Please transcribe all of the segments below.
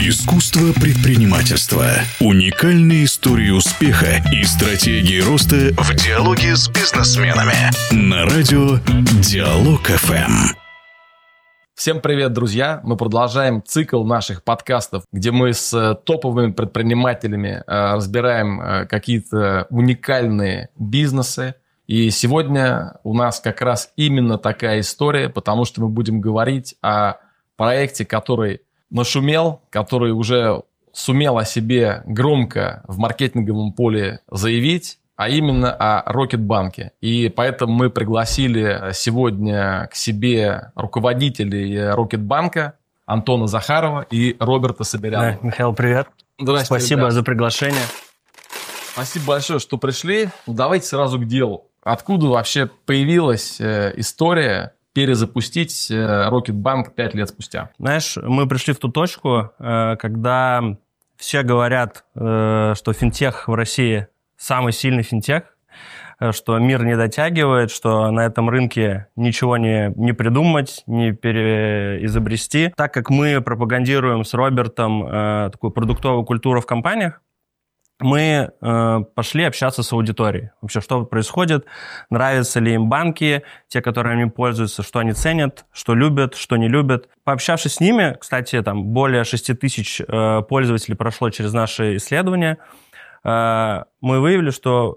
Искусство предпринимательства. Уникальные истории успеха и стратегии роста в диалоге с бизнесменами. На радио Диалог ФМ. Всем привет, друзья! Мы продолжаем цикл наших подкастов, где мы с топовыми предпринимателями разбираем какие-то уникальные бизнесы. И сегодня у нас как раз именно такая история, потому что мы будем говорить о проекте, который нашумел, который уже сумел о себе громко в маркетинговом поле заявить, а именно о Рокетбанке. И поэтому мы пригласили сегодня к себе руководителей Рокетбанка Антона Захарова и Роберта Соберяна. Да, Михаил, привет. Здравствуйте, спасибо ребят. за приглашение. Спасибо большое, что пришли. Давайте сразу к делу. Откуда вообще появилась история перезапустить Рокетбанк 5 лет спустя? Знаешь, мы пришли в ту точку, когда все говорят, что финтех в России самый сильный финтех, что мир не дотягивает, что на этом рынке ничего не придумать, не переизобрести. Так как мы пропагандируем с Робертом такую продуктовую культуру в компаниях, мы пошли общаться с аудиторией. Вообще, что происходит, нравятся ли им банки, те, которыми они пользуются, что они ценят, что любят, что не любят. Пообщавшись с ними, кстати, там более 6 тысяч пользователей прошло через наши исследования, мы выявили, что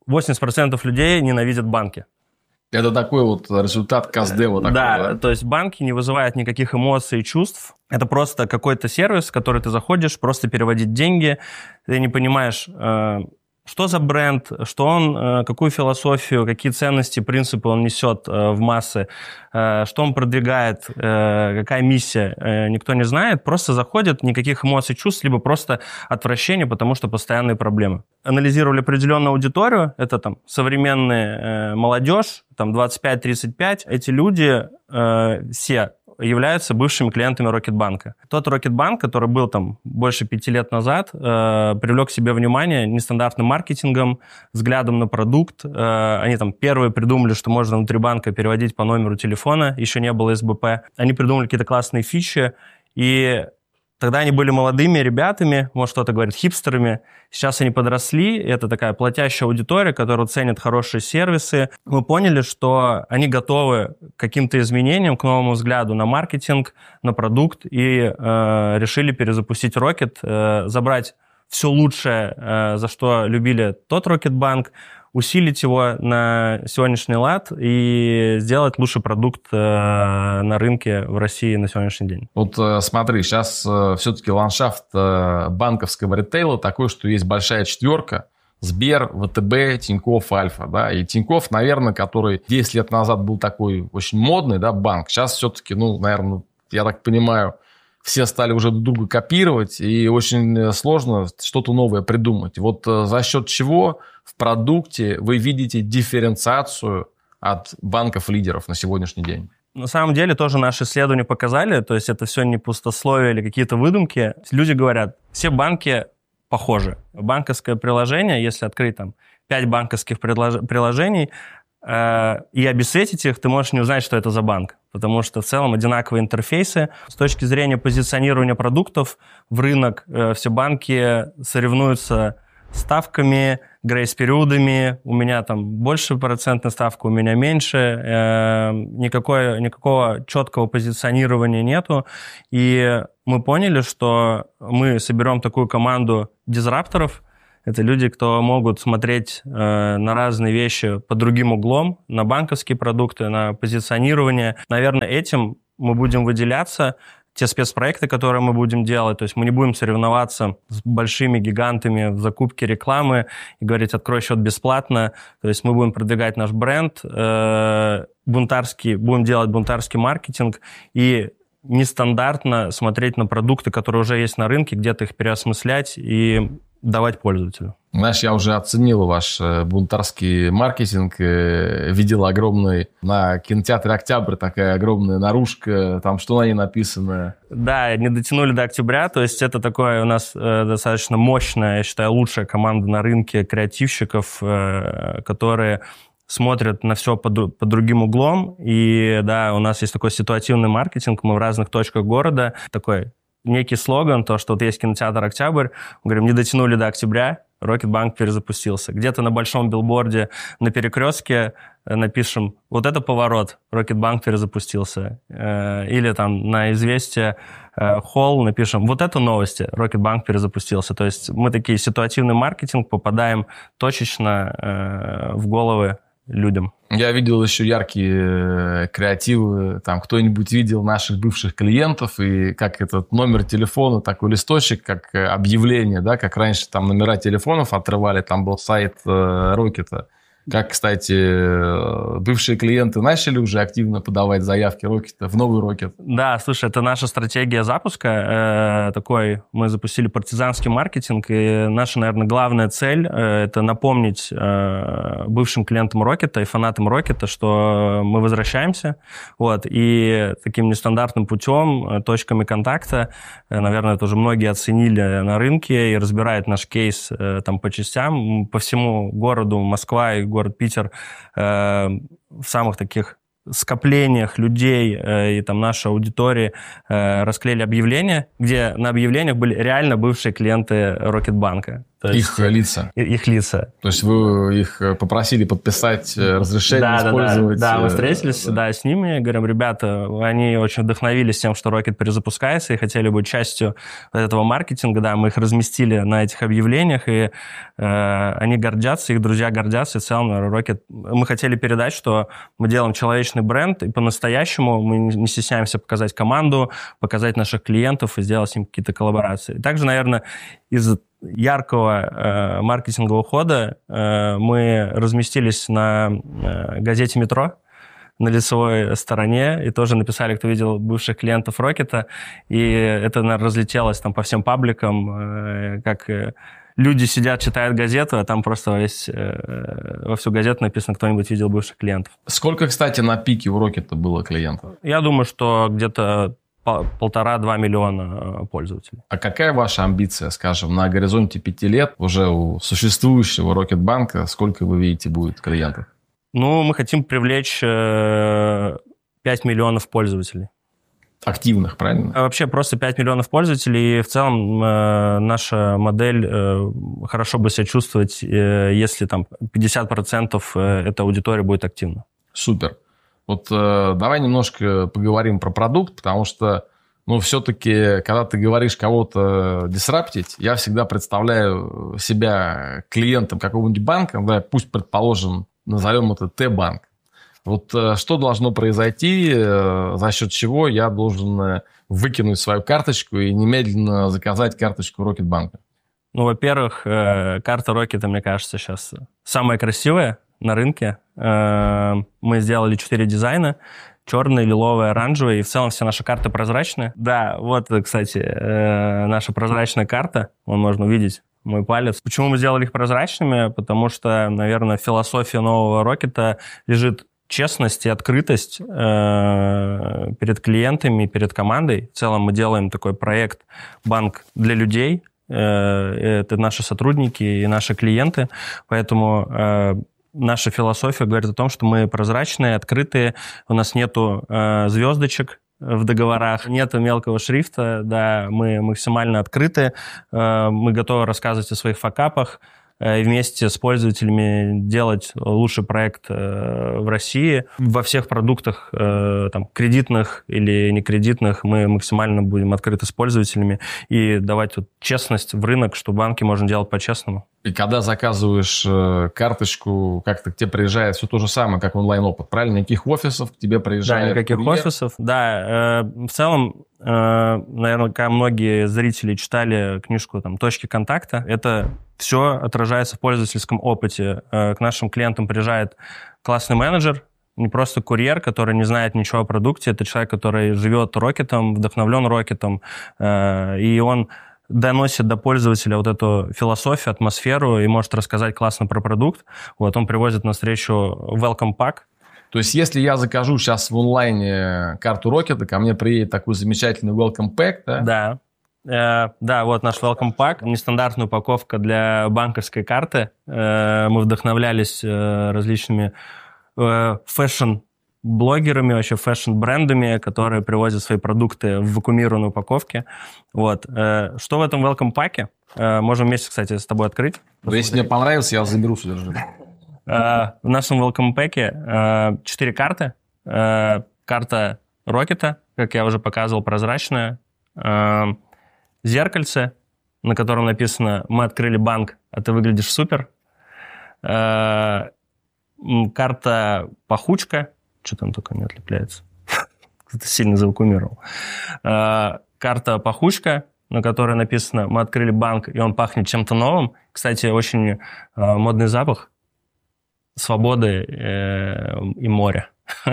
80% людей ненавидят банки. Это такой вот результат Каздева. Да, то есть банки не вызывают никаких эмоций и чувств. Это просто какой-то сервис, в который ты заходишь, просто переводить деньги. Ты не понимаешь, что за бренд, что он, какую философию, какие ценности, принципы он несет в массы, что он продвигает, какая миссия, никто не знает. Просто заходит, никаких эмоций, чувств, либо просто отвращение, потому что постоянные проблемы. Анализировали определенную аудиторию, это там современная молодежь, там 25-35. Эти люди все являются бывшими клиентами Рокетбанка. Тот Рокетбанк, который был там больше 5 лет назад, привлек к себе внимание нестандартным маркетингом, взглядом на продукт. Они там первые придумали, что можно внутри банка переводить по номеру телефона, еще не было СБП. Они придумали какие-то классные фичи, и тогда они были молодыми ребятами, может, кто-то говорит, хипстерами. Сейчас они подросли, это такая платящая аудитория, которая ценит хорошие сервисы. Мы поняли, что они готовы к каким-то изменениям, к новому взгляду на маркетинг, на продукт, и решили перезапустить Рокет, забрать все лучшее, за что любили тот Рокетбанк, усилить его на сегодняшний лад и сделать лучший продукт на рынке в России на сегодняшний день. Вот смотри, сейчас все-таки ландшафт банковского ритейла такой, что есть большая четверка: Сбер, ВТБ, Тинькофф, Альфа. Да? И Тинькофф, наверное, который 10 лет назад был такой очень модный, да, банк, сейчас все-таки, наверное, я так понимаю, все стали уже друг друга копировать, и очень сложно что-то новое придумать. Вот за счет чего в продукте вы видите дифференциацию от банков-лидеров на сегодняшний день? На самом деле тоже наши исследования показали, то есть это все не пустословие или какие-то выдумки. Люди говорят, все банки похожи. Банковское приложение, если открыть там 5 банковских приложений, и обесцветить их, ты можешь не узнать, что это за банк, потому что в целом одинаковые интерфейсы. С точки зрения позиционирования продуктов в рынок все банки соревнуются ставками, грейс-периодами. У меня там больше процентная ставка, у меня меньше. Никакого четкого позиционирования нету. И мы поняли, что мы соберем такую команду дизрапторов. Это люди, кто могут смотреть на разные вещи под другим углом, на банковские продукты, на позиционирование. Наверное, этим мы будем выделяться. Те спецпроекты, которые мы будем делать, то есть мы не будем соревноваться с большими гигантами в закупке рекламы и говорить «открой счет бесплатно». То есть мы будем продвигать наш бренд, будем делать бунтарский маркетинг и нестандартно смотреть на продукты, которые уже есть на рынке, где-то их переосмыслять и давать пользователю. Знаешь, я уже оценил ваш бунтарский маркетинг, видел огромный на кинотеатре «Октябрь» такая огромная наружка, там что на ней написано? Да, не дотянули до октября, то есть это такое у нас достаточно мощная, я считаю, лучшая команда на рынке креативщиков, которые смотрят на все под другим углом. И да, у нас есть такой ситуативный маркетинг, мы в разных точках города, такой некий слоган, то, что вот есть кинотеатр «Октябрь», мы говорим, не дотянули до октября, Рокетбанк перезапустился. Где-то на большом билборде на перекрестке напишем, вот это поворот, Рокетбанк перезапустился. Или там на «Известия» холл напишем, вот это новости, Рокетбанк перезапустился. То есть мы такие ситуативный маркетинг, попадаем точечно в головы людям. Я видел еще яркие креативы, там кто-нибудь видел наших бывших клиентов, и как этот номер телефона, такой листочек, как объявление, да, как раньше там номера телефонов отрывали, там был сайт Рокета. Как, кстати, бывшие клиенты начали уже активно подавать заявки Рокета в новый Рокет. Да, слушай, это наша стратегия запуска. Такой мы запустили партизанский маркетинг, и наша, наверное, главная цель это напомнить бывшим клиентам Рокета и фанатам Рокета, что мы возвращаемся. Вот, и таким нестандартным путем, точками контакта, наверное, это уже многие оценили на рынке и разбирают наш кейс там по частям. По всему городу Москва и город Питер в самых таких скоплениях людей и там нашей аудитории расклеили объявления, где на объявлениях были реально бывшие клиенты Рокетбанка. Их лица. Их лица. То есть вы их попросили подписать разрешение использовать... Да, мы встретились с ними, говорим, ребята, они очень вдохновились тем, что Рокет перезапускается, и хотели быть частью этого маркетинга, да, мы их разместили на этих объявлениях, и они гордятся, их друзья гордятся, и в целом Рокет... Мы хотели передать, что мы делаем человечный бренд, и по-настоящему мы не стесняемся показать команду, показать наших клиентов и сделать с ним какие-то коллаборации. Также, наверное, из яркого маркетингового хода мы разместились на газете «Метро» на лицевой стороне и тоже написали, кто видел бывших клиентов Рокета, и это, наверное, разлетелось там по всем пабликам, как люди сидят, читают газету, а там просто во всю газету написано, кто-нибудь видел бывших клиентов. Сколько, кстати, на пике у Рокета было клиентов? Я думаю, что где-то 1,5-2 миллиона пользователей. А какая ваша амбиция, скажем, на горизонте 5 лет уже у существующего Рокетбанка? Сколько вы видите будет клиентов? Ну, мы хотим привлечь 5 миллионов пользователей. Активных, правильно? Вообще просто 5 миллионов пользователей. И в целом наша модель хорошо бы себя чувствовать, если там 50% этой аудитории будет активна. Супер. Вот давай немножко поговорим про продукт, потому что, ну, все-таки, когда ты говоришь кого-то дисраптить, я всегда представляю себя клиентом какого-нибудь банка, да, пусть, предположим, назовем это Т-банк. Вот что должно произойти, за счет чего я должен выкинуть свою карточку и немедленно заказать карточку Рокетбанка? Ну, во-первых, карта Рокета, мне кажется, сейчас самая красивая на рынке. Мы сделали 4 дизайна. Черный, лиловый, оранжевый. И в целом все наши карты прозрачные. Да, вот, кстати, наша прозрачная карта. Вон можно увидеть мой палец. Почему мы сделали их прозрачными? Потому что, наверное, философия нового Рокета лежит честность и открытость перед клиентами, перед командой. В целом мы делаем такой проект «Банк для людей». Это наши сотрудники и наши клиенты. Поэтому наша философия говорит о том, что мы прозрачные, открытые, у нас нету звездочек в договорах, нету мелкого шрифта, да, мы максимально открыты, мы готовы рассказывать о своих факапах, и вместе с пользователями делать лучший проект в России. Во всех продуктах, там, кредитных или некредитных, мы максимально будем открыты с пользователями и давать вот честность в рынок, что банки можно делать по-честному. И когда заказываешь карточку, как-то к тебе приезжает все то же самое, как онлайн-опыт, правильно? Никаких офисов к тебе приезжает? Да, никаких офисов. Да, в целом, наверное, когда многие зрители читали книжку там, «Точки контакта», это все отражается в пользовательском опыте. К нашим клиентам приезжает классный менеджер, не просто курьер, который не знает ничего о продукте, это человек, который живет Рокетом, вдохновлен Рокетом, и он доносит до пользователя вот эту философию, атмосферу и может рассказать классно про продукт. Вот он привозит на встречу welcome pack. То есть, если я закажу сейчас в онлайне карту Рокета, ко мне приедет такой замечательный welcome pack, да? Да, вот наш welcome pack, нестандартная упаковка для банковской карты. Мы вдохновлялись различными фэшн блогерами, вообще фэшн-брендами, которые привозят свои продукты в вакуумированной упаковке. Вот. Что в этом welcome паке? Можем вместе, кстати, с тобой открыть. Если мне понравится, я заберу содержимое. В нашем welcome паке 4 карты. Карта Рокета, как я уже показывал, прозрачная. Зеркальце, на котором написано «Мы открыли банк, а ты выглядишь супер». Карта пахучка. Что там только не отлепляется? Кто-то сильно завакуумировал. Карта пахучка, на которой написано «Мы открыли банк, и он пахнет чем-то новым». Кстати, очень модный запах свободы и моря.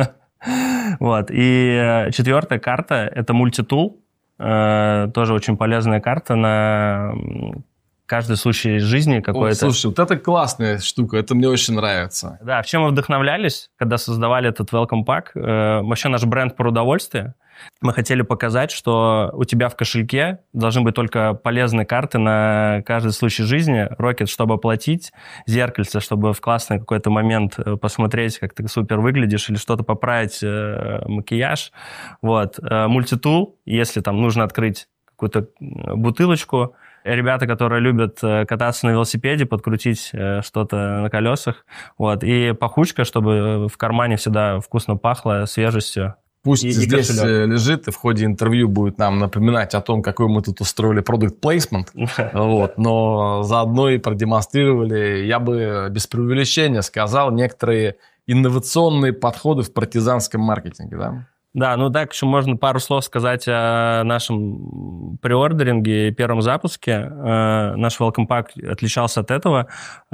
Вот. И 4-я карта – это мультитул. Тоже очень полезная карта на каждый случай жизни какой-то. Слушай, вот это классная штука, это мне очень нравится. Да, в чем мы вдохновлялись, когда создавали этот welcome pack? Вообще наш бренд про удовольствие. Мы хотели показать, что у тебя в кошельке должны быть только полезные карты на каждый случай жизни. Rocket, чтобы оплатить, зеркальце, чтобы в классный какой-то момент посмотреть, как ты супер выглядишь, или что-то поправить, макияж. Вот. Мультитул, если там нужно открыть какую-то бутылочку. Ребята, которые любят кататься на велосипеде, подкрутить что-то на колесах. Вот. И пахучка, чтобы в кармане всегда вкусно пахло свежестью. Пусть здесь лежит и в ходе интервью будет нам напоминать о том, какой мы тут устроили product placement, вот, но заодно и продемонстрировали, я бы без преувеличения сказал, некоторые инновационные подходы в партизанском маркетинге, да? Да, ну так еще можно пару слов сказать о нашем преордеринге и первом запуске. Наш welcome pack отличался от этого.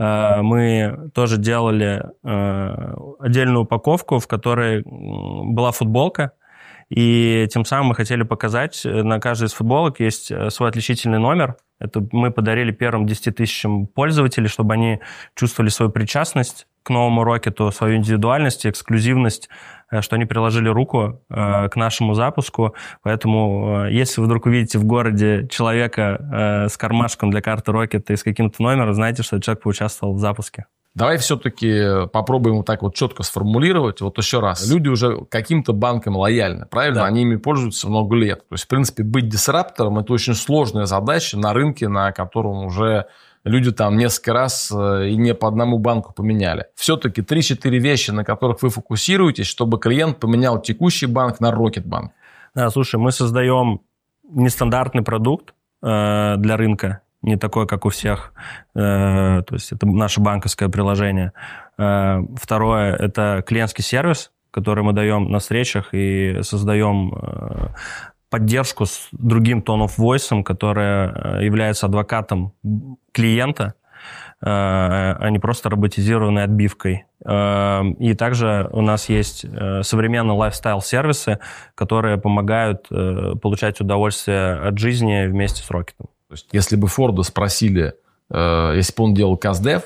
Мы тоже делали отдельную упаковку, в которой была футболка, и тем самым мы хотели показать, на каждой из футболок есть свой отличительный номер. Это мы подарили первым 10 тысячам пользователей, чтобы они чувствовали свою причастность к новому Рокету, свою индивидуальность, эксклюзивность, что они приложили руку к нашему запуску. Поэтому, если вы вдруг увидите в городе человека с кармашком для карты Рокета и с каким-то номером, знайте, что человек поучаствовал в запуске. Давай все-таки попробуем вот так вот четко сформулировать. Вот еще раз. Люди уже каким-то банкам лояльны, правильно? Да. Они ими пользуются много лет. То есть, в принципе, быть дисраптором – это очень сложная задача на рынке, на котором уже люди там несколько раз и не по одному банку поменяли. Все-таки 3-4 вещи, на которых вы фокусируетесь, чтобы клиент поменял текущий банк на Рокетбанк. Да, слушай, мы создаем нестандартный продукт для рынка, не такой, как у всех. То есть это наше банковское приложение. Второе – это клиентский сервис, который мы даем на встречах и создаем поддержку с другим tone of voice, который является адвокатом клиента, а не просто роботизированной отбивкой. И также у нас есть современные лайфстайл-сервисы, которые помогают получать удовольствие от жизни вместе с Рокетом. То есть, если бы Форда спросили, если бы он делал CastDev,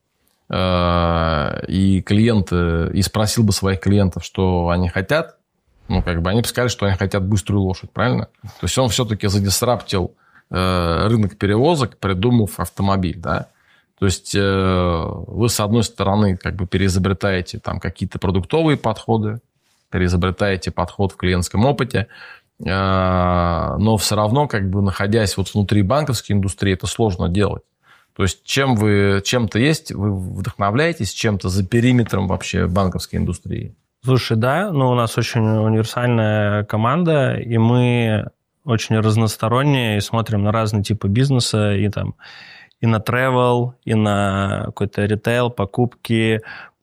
и клиенты, и спросил бы своих клиентов, что они хотят, ну, как бы они бы сказали, что они хотят быструю лошадь, правильно? То есть, он все-таки задисраптил рынок перевозок, придумав автомобиль, да? То есть, вы, с одной стороны, как бы переизобретаете там какие-то продуктовые подходы, переизобретаете подход в клиентском опыте, но все равно, как бы, находясь вот внутри банковской индустрии, это сложно делать. То есть, чем-то есть, вы вдохновляетесь чем-то за периметром вообще банковской индустрии? Слушай, да, но у нас очень универсальная команда, и мы очень разносторонние, и смотрим на разные типы бизнеса, и там и на travel, и на какой-то ритейл, покупки,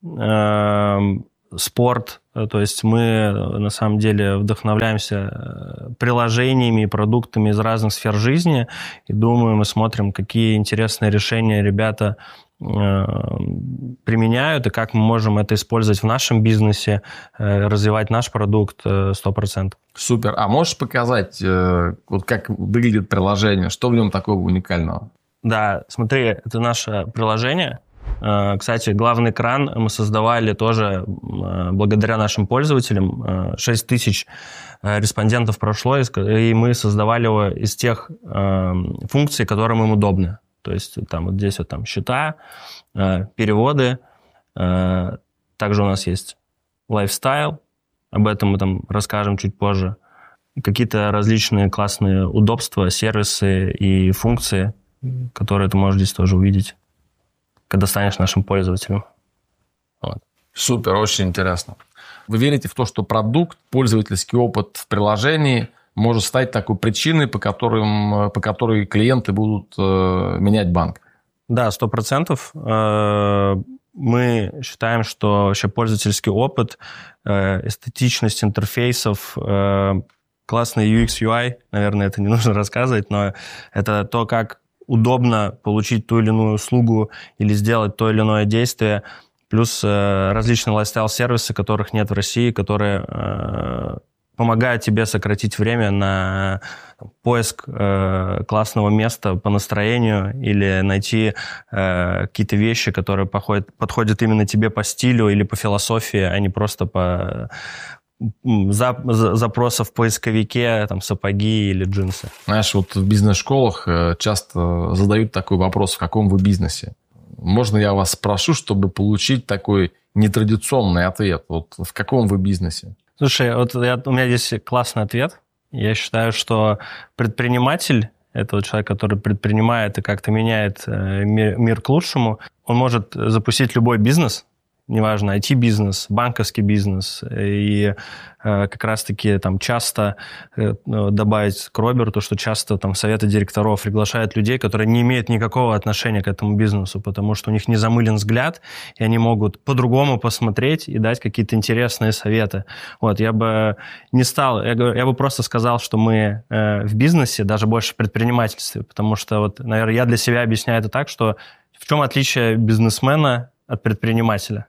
спорт. То есть мы на самом деле вдохновляемся приложениями и продуктами из разных сфер жизни и думаем и смотрим, какие интересные решения ребята применяют и как мы можем это использовать в нашем бизнесе, развивать наш продукт 100%. Супер. А можешь показать, вот как выглядит приложение, что в нем такого уникального? Да, смотри, это наше приложение. Кстати, главный экран мы создавали тоже благодаря нашим пользователям. 6 тысяч респондентов прошло, и мы создавали его из тех функций, которым им удобны. То есть там вот здесь вот там счета, переводы. Также у нас есть лайфстайл, об этом мы там расскажем чуть позже. Какие-то различные классные удобства, сервисы и функции, которые ты можешь здесь тоже увидеть, когда станешь нашим пользователем. Вот. Супер, очень интересно. Вы верите в то, что продукт, пользовательский опыт в приложении может стать такой причиной, по которой клиенты будут менять банк? Да, 100%. Мы считаем, что вообще пользовательский опыт, эстетичность интерфейсов, классный UX, UI, наверное, это не нужно рассказывать, но это то, как удобно получить ту или иную услугу или сделать то или иное действие, плюс различные лайфстайл-сервисы, которых нет в России, которые помогают тебе сократить время на поиск классного места по настроению или найти какие-то вещи, которые подходят именно тебе по стилю или по философии, а не просто по запросов в поисковике, там, сапоги или джинсы. Знаешь, вот в бизнес-школах часто задают такой вопрос: в каком вы бизнесе? Можно я вас спрошу, чтобы получить такой нетрадиционный ответ? Вот в каком вы бизнесе? Слушай, вот у меня здесь классный ответ. Я считаю, что предприниматель – это вот человек, который предпринимает и как-то меняет мир к лучшему. Он может запустить любой бизнес, неважно, IT-бизнес, банковский бизнес. И как раз-таки там часто добавить к Роберту, что часто там советы директоров приглашают людей, которые не имеют никакого отношения к этому бизнесу, потому что у них не замылен взгляд, и они могут по-другому посмотреть и дать какие-то интересные советы. Вот, я бы не стал, я бы просто сказал, что мы в бизнесе, даже больше в предпринимательстве, потому что, вот, наверное, я для себя объясняю это так, что в чем отличие бизнесмена от предпринимателя?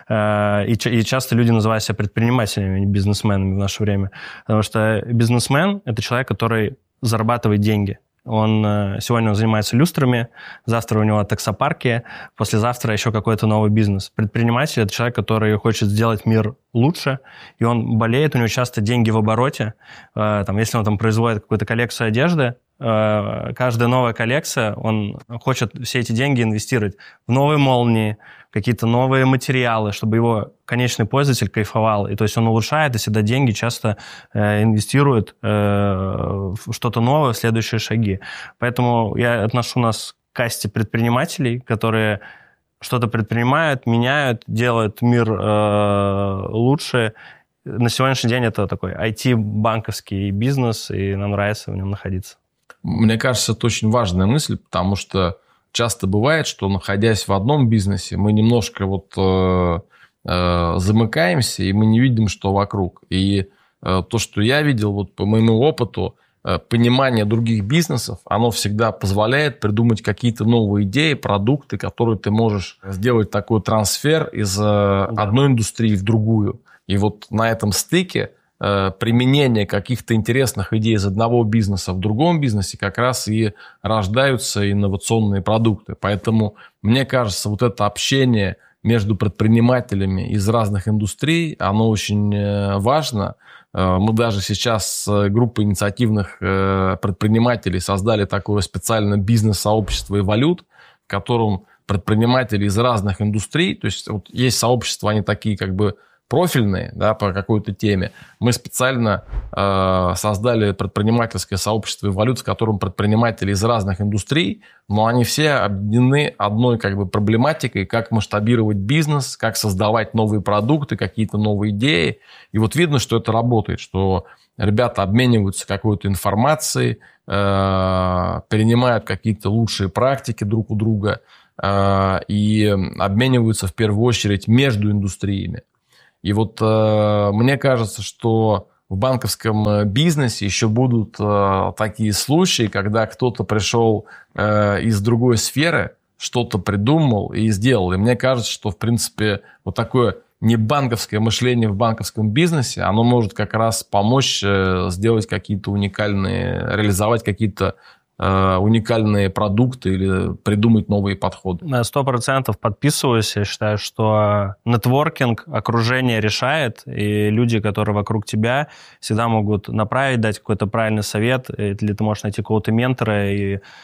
И часто люди называют себя предпринимателями, а не бизнесменами в наше время. Потому что бизнесмен – это человек, который зарабатывает деньги. Сегодня он занимается люстрами, завтра у него таксопарки, послезавтра еще какой-то новый бизнес. Предприниматель – это человек, который хочет сделать мир лучше, и он болеет, у него часто деньги в обороте. Если он там производит какую-то коллекцию одежды, каждая новая коллекция, он хочет все эти деньги инвестировать в новые молнии, какие-то новые материалы, чтобы его конечный пользователь кайфовал. И то есть он улучшает, и всегда деньги часто инвестирует в что-то новое, в следующие шаги. Поэтому я отношу нас к касте предпринимателей, которые что-то предпринимают, меняют, делают мир лучше. На сегодняшний день это такой IT-банковский бизнес, и нам нравится в нем находиться. Мне кажется, это очень важная мысль, потому что часто бывает, что, находясь в одном бизнесе, мы немножко замыкаемся, и мы не видим, что вокруг. И то, что я видел, вот по моему опыту, понимание других бизнесов, оно всегда позволяет придумать какие-то новые идеи, продукты, которые ты можешь сделать такой трансфер из одной индустрии в другую. И вот на этом стыке применение каких-то интересных идей из одного бизнеса в другом бизнесе как раз и рождаются инновационные продукты. Поэтому, мне кажется, вот это общение между предпринимателями из разных индустрий, оно очень важно. Мы даже сейчас с группой инициативных предпринимателей создали такое специальное бизнес-сообщество «Эволют», в котором предприниматели из разных индустрий, то есть вот есть сообщества, они такие как бы профильные, да, по какой-то теме. Мы специально создали предпринимательское сообщество «Эволют», в котором предприниматели из разных индустрий, но они все объединены одной как бы проблематикой, как масштабировать бизнес, как создавать новые продукты, какие-то новые идеи. И вот видно, что это работает, что ребята обмениваются какой-то информацией, перенимают какие-то лучшие практики друг у друга и обмениваются в первую очередь между индустриями. И вот мне кажется, что в банковском бизнесе еще будут такие случаи, когда кто-то пришел из другой сферы, что-то придумал и сделал. И мне кажется, что, в принципе, вот такое небанковское мышление в банковском бизнесе, оно может как раз помочь сделать какие-то уникальные, реализовать какие-то уникальные продукты или придумать новые подходы. На 100% подписываюсь. Я считаю, что нетворкинг, окружение решает, и люди, которые вокруг тебя, всегда могут направить, дать какой-то правильный совет, или ты можешь найти какого-то ментора и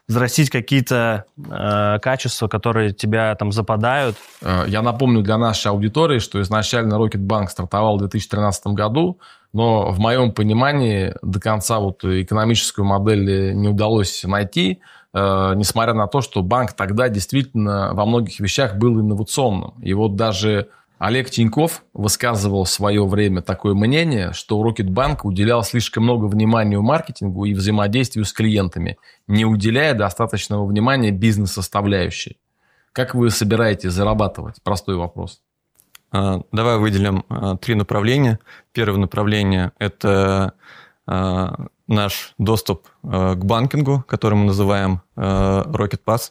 взрастить какие-то качества, которые тебя там западают. Я напомню для нашей аудитории, что изначально Рокетбанк стартовал в 2013 году, но в моем понимании до конца вот экономическую модель не удалось найти, несмотря на то, что банк тогда действительно во многих вещах был инновационным. И вот даже Олег Тиньков высказывал в свое время такое мнение, что Рокетбанк уделял слишком много внимания маркетингу и взаимодействию с клиентами, не уделяя достаточного внимания бизнес-составляющей. Как вы собираетесь зарабатывать? Простой вопрос. Давай выделим 3 направления. Первое направление – это наш доступ к банкингу, который мы называем RocketPass.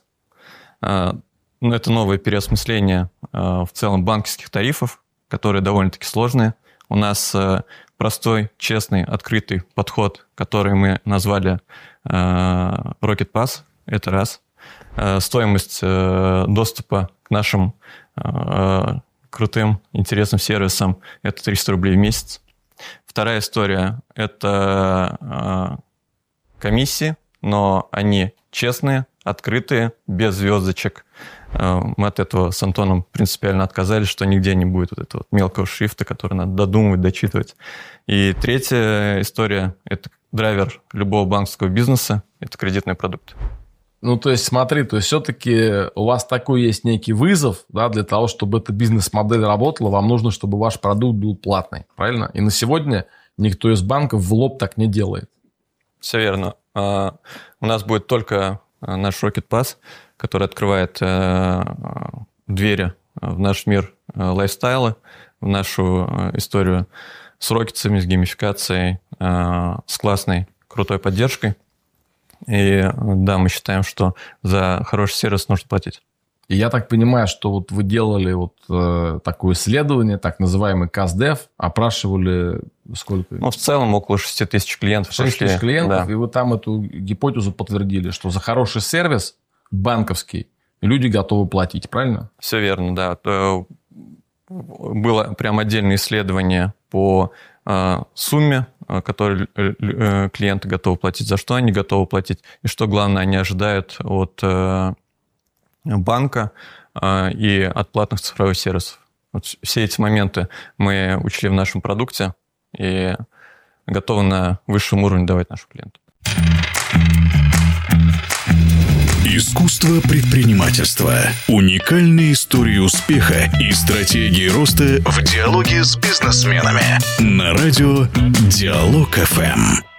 Это новое переосмысление в целом банковских тарифов, которые довольно-таки сложные. У нас простой, честный, открытый подход, который мы назвали RocketPass. Это раз. Стоимость доступа к нашим крутым, интересным сервисам – это 300 рублей в месяц. Вторая история – это комиссии, но они честные, открытые, без звездочек. Мы от этого с Антоном принципиально отказались, что нигде не будет вот этого вот мелкого шрифта, который надо додумывать, дочитывать. И третья история – это драйвер любого банковского бизнеса – это кредитный продукт. Ну, то есть, смотри, то есть, все-таки у вас такой есть некий вызов, да, для того, чтобы эта бизнес-модель работала, вам нужно, чтобы ваш продукт был платный, правильно? И на сегодня никто из банков в лоб так не делает. Все верно. У нас будет только наш RocketPass, который открывает двери в наш мир лайфстайла, в нашу историю с рокетсами, с геймификацией, с классной, крутой поддержкой. И да, мы считаем, что за хороший сервис нужно платить. И я так понимаю, что вот вы делали вот такое исследование, так называемый CastDev, опрашивали сколько? Ну, в целом около 6 тысяч клиентов. 6 тысяч клиентов, да. И вы там эту гипотезу подтвердили, что за хороший сервис банковский люди готовы платить, правильно? Все верно, да. Было прям отдельное исследование по сумме, которую клиенты готовы платить, за что они готовы платить, и что главное, они ожидают от банка и от платных цифровых сервисов. Вот все эти моменты мы учли в нашем продукте и готовы на высшем уровне давать нашим клиентам. Искусство предпринимательства. Уникальные истории успеха и стратегии роста в диалоге с бизнесменами. На радио Диалог ФМ.